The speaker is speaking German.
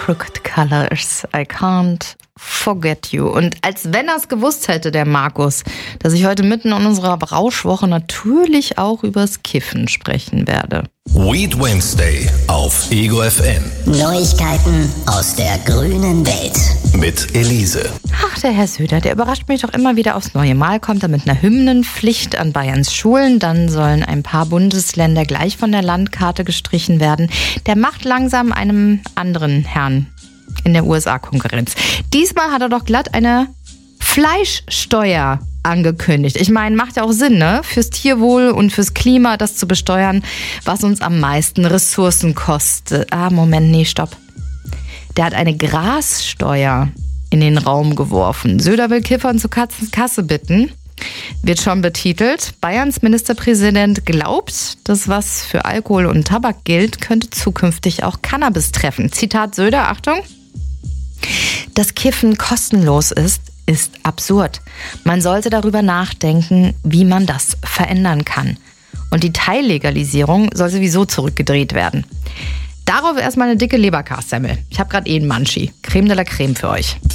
Crooked Colors, I can't forget you. Und als wenn er es gewusst hätte, der Markus, dass ich heute mitten in unserer Rauschwoche natürlich auch übers Kiffen sprechen werde. Weed Wednesday auf Ego FM. Neuigkeiten aus der grünen Welt. Mit Elise. Ach, der Herr Söder, der überrascht mich doch immer wieder aufs Neue. Mal kommt er mit einer Hymnenpflicht an Bayerns Schulen, dann sollen ein paar Bundesländer gleich von der Landkarte gestrichen werden. Der macht langsam einem anderen Herrn in der USA Konkurrenz. Diesmal hat er doch glatt eine Fleischsteuer angekündigt. Ich meine, macht ja auch Sinn, ne? Fürs Tierwohl und fürs Klima das zu besteuern, was uns am meisten Ressourcen kostet. Stopp. Der hat eine Grassteuer in den Raum geworfen. Söder will Kiffern zur Kasse bitten. Wird schon betitelt. Bayerns Ministerpräsident glaubt, dass was für Alkohol und Tabak gilt, könnte zukünftig auch Cannabis treffen. Zitat Söder, Achtung. Dass Kiffen kostenlos ist absurd. Man sollte darüber nachdenken, wie man das verändern kann. Und die Teillegalisierung soll sowieso zurückgedreht werden. Darauf erstmal eine dicke Leberkassemmel. Ich habe gerade einen Munchie. Creme de la Creme für euch.